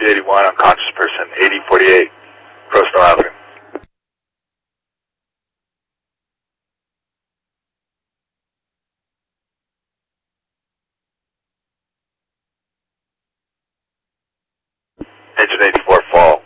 281, unconscious person, 8048, Crystal Avenue. Engine 84 fall.